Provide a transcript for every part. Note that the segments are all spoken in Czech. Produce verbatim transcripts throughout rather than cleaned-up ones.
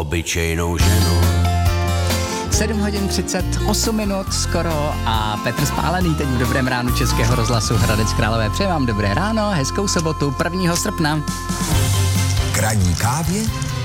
obyčejnou ženu. sedm hodin třicet osm minut skoro a Petr Spálený teď v Dobrém ránu Českého rozhlasu Hradec Králové. Přeji vám dobré ráno, hezkou sobotu prvního srpna. K ranní kávě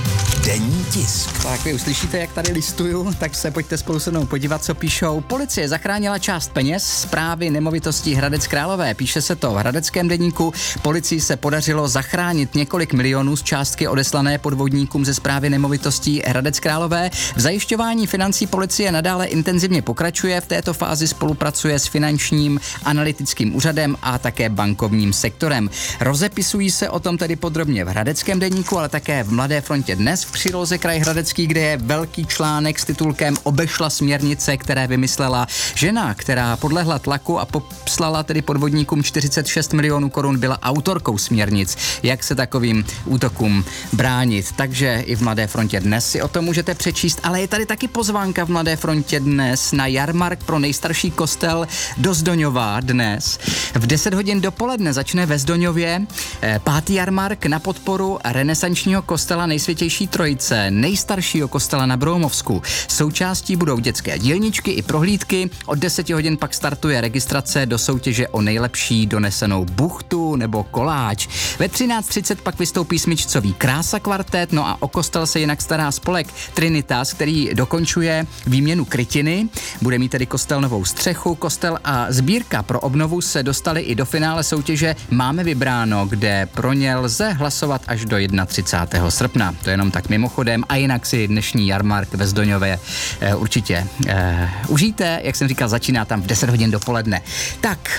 denní tisk. Tak vy uslyšíte, jak tady listuju, tak se pojďte spolu se mnou podívat, co píšou. Policie zachránila část peněz správy nemovitostí Hradec Králové. Píše se to v Hradeckém deníku. Policii se podařilo zachránit několik milionů z částky odeslané podvodníkům ze správy nemovitostí Hradec Králové. V zajišťování financí policie nadále intenzivně pokračuje. V této fázi spolupracuje s finančním analytickým úřadem a také bankovním sektorem. Rozepisují se o tom tedy podrobně v Hradeckém deníku, ale také v Mladé frontě dnes v příloze Kraj Hradecký, kde je velký článek s titulkem Obešla směrnice, které vymyslela žena, která podlehla tlaku a poslala tedy podvodníkům čtyřicet šest milionů korun, byla autorkou směrnic, jak se takovým útokům bránit. Takže i v Mladé frontě dnes si o tom můžete přečíst, ale je tady taky pozvánka v Mladé frontě dnes na jarmark pro nejstarší kostel do Zdoňova dnes. V deset hodin dopoledne začne ve Zdoňově pátý jarmark na podporu renesančního kostela Nejsvětější Trojice, nejstaršího kostela na Broumovsku. Součástí budou dětské dílničky i prohlídky. Od deseti hodin pak startuje registrace do soutěže o nejlepší donesenou buchtu nebo koláč. Ve třináct třicet pak vystoupí smyčcový Krása kvartet, no a o kostel se jinak stará spolek Trinitas, který dokončuje výměnu krytiny. Bude mít tedy kostel novou střechu, kostel a sbírka pro obnovu se dostali i do finále soutěže Máme vybráno, kde pro ně lze hlasovat až do třicátého prvního srpna. To je jenom tak mimochodem a jinak si dnešní jarmark ve Zdoňově eh, určitě eh, užijte, jak jsem říkal, začíná tam v deset hodin dopoledne. Tak,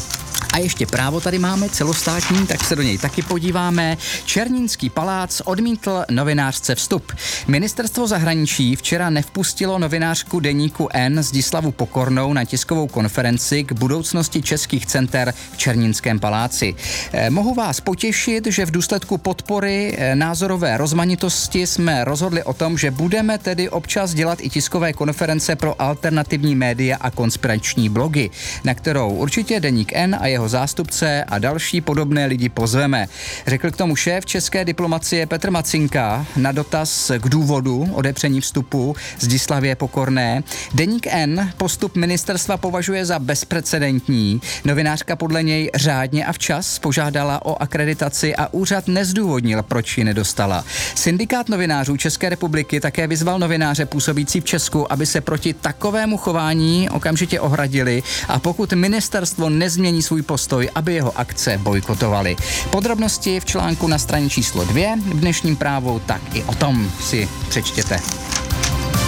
a ještě právo tady máme celostátní, tak se do něj taky podíváme. Černínský palác odmítl novinářce vstup. Ministerstvo zahraničí včera nevpustilo novinářku deníku N Zdislavu Pokornou na tiskovou konferenci k budoucnosti českých center v Černínském paláci. Eh, mohu vás potěšit, že v důsledku podpory eh, názorové rozmanitosti jsme rozhodli o tom, že budeme tedy občas dělat i tiskové konference pro alternativní média a konspirační blogy, na kterou určitě deník N a jeho zástupce a další podobné lidi pozveme. Řekl k tomu šéf české diplomacie Petr Macinka na dotaz k důvodu odepření vstupu Zdislavě Pokorné. Deník N postup ministerstva považuje za bezprecedentní. Novinářka podle něj řádně a včas požádala o akreditaci a úřad nezdůvodnil, proč ji nedostala. Syndikát novinářů České republiky také vyzval novináře působící v Česku, aby se proti takovému chování okamžitě ohradili a pokud ministerstvo nezmění svůj postoj, aby jeho akce bojkotovali. Podrobnosti v článku na straně číslo dvě v dnešním Právu, tak i o tom si přečtěte.